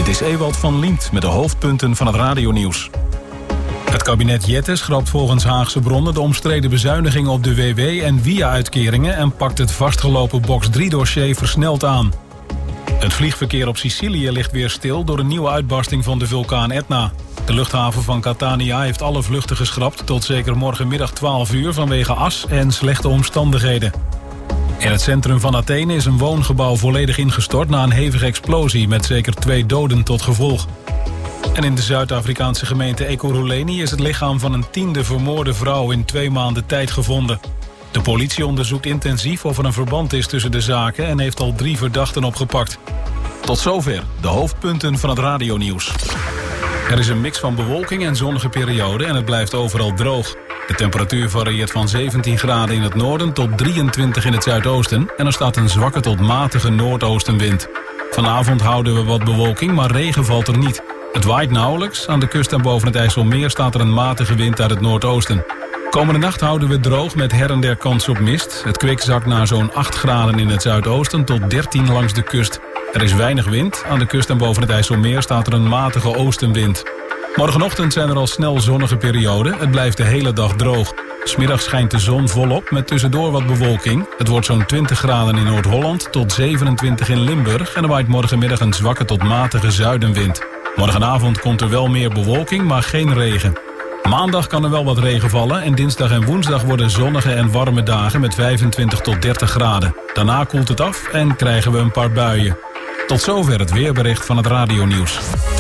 Dit is Ewald van Liemt met de hoofdpunten van het radionieuws. Het kabinet Jette schrapt volgens Haagse bronnen de omstreden bezuinigingen op de WW en WIA-uitkeringen en pakt het vastgelopen Box 3-dossier versneld aan. Het vliegverkeer op Sicilië ligt weer stil door een nieuwe uitbarsting van de vulkaan Etna. De luchthaven van Catania heeft alle vluchten geschrapt tot zeker morgenmiddag 12 uur vanwege as en slechte omstandigheden. In het centrum van Athene is een woongebouw volledig ingestort na een hevige explosie met zeker 2 doden tot gevolg. En in de Zuid-Afrikaanse gemeente Ekurhuleni is het lichaam van een 10e vermoorde vrouw in 2 maanden tijd gevonden. De politie onderzoekt intensief of er een verband is tussen de zaken en heeft al 3 verdachten opgepakt. Tot zover de hoofdpunten van het radionieuws. Er is een mix van bewolking en zonnige perioden en het blijft overal droog. De temperatuur varieert van 17 graden in het noorden tot 23 in het zuidoosten en er staat een zwakke tot matige noordoostenwind. Vanavond houden we wat bewolking, maar regen valt er niet. Het waait nauwelijks. Aan de kust en boven het IJsselmeer staat er een matige wind uit het noordoosten. Komende nacht houden we droog met her en der kans op mist. Het kwik zakt naar zo'n 8 graden in het zuidoosten tot 13 langs de kust. Er is weinig wind. Aan de kust en boven het IJsselmeer staat er een matige oostenwind. Morgenochtend zijn er al snel zonnige perioden. Het blijft de hele dag droog. 'S Middags schijnt de zon volop met tussendoor wat bewolking. Het wordt zo'n 20 graden in Noord-Holland tot 27 in Limburg. En er waait morgenmiddag een zwakke tot matige zuidenwind. Morgenavond komt er wel meer bewolking, maar geen regen. Maandag kan er wel wat regen vallen en dinsdag en woensdag worden zonnige en warme dagen met 25 tot 30 graden. Daarna koelt het af en krijgen we een paar buien. Tot zover het weerbericht van het radionieuws.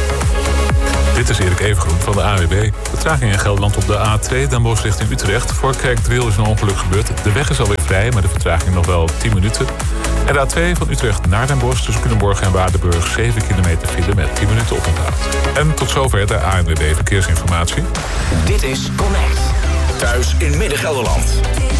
Dit is Erik Evengroen van de AWB. Vertraging in Gelderland op de A2 Den Bosch richting Utrecht. Voor Kerkdriel is een ongeluk gebeurd. De weg is alweer vrij, maar de vertraging nog wel 10 minuten. En de A2 van Utrecht naar Den Bosch tussen Culemborg en Waardenburg 7 kilometer file met 10 minuten oponthoud. En tot zover de ANWB Verkeersinformatie. Dit is Connect. Thuis in Midden-Gelderland.